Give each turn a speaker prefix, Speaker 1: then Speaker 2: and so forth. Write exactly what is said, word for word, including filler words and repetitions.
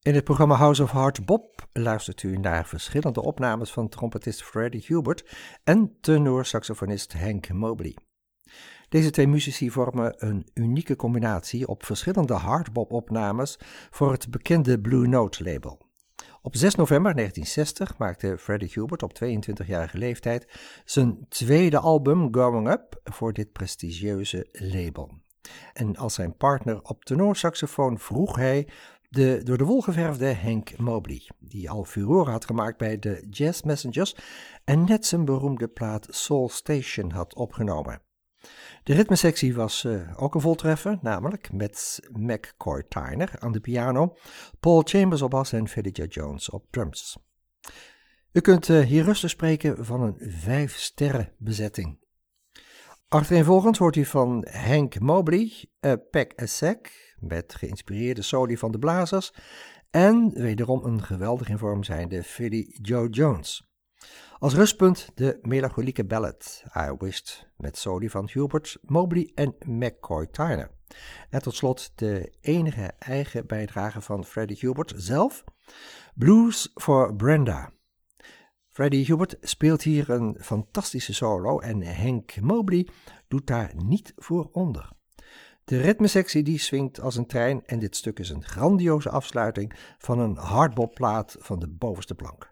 Speaker 1: In het programma House of Hard Bop luistert u naar verschillende opnames van trompetist Freddie Hubert en tenorsaxofonist Hank Mobley. Deze twee muzici vormen een unieke combinatie op verschillende hardbop-opnames voor het bekende Blue Note label. Op zes november negentien zestig maakte Freddie Hubert op tweeëntwintigjarige leeftijd zijn tweede album Going Up voor dit prestigieuze label. En als zijn partner op tenorsaxofoon vroeg hij de door de wol geverfde Hank Mobley, die al furoren had gemaakt bij de Jazz Messengers en net zijn beroemde plaat Soul Station had opgenomen. De ritmesectie was uh, ook een voltreffer, namelijk met McCoy Tyner aan de piano, Paul Chambers op bas en Philly Jones op drums. U kunt uh, hier rustig spreken van een vijf sterren bezetting. Achtereenvolgens hoort u van Hank Mobley, A Peck a Sack, met geïnspireerde soli van de blazers, en wederom een geweldig in vorm zijnde Philly Joe Jones. Als rustpunt de melancholieke ballad I Wished, met soli van Hubert, Mobley en McCoy Tyner. En tot slot de enige eigen bijdrage van Freddie Hubert zelf, Blues for Brenda. Freddie Hubert speelt hier een fantastische solo en Hank Mobley doet daar niet voor onder. De ritmesectie die swingt als een trein en dit stuk is een grandioze afsluiting van een hardbopplaat van de bovenste plank.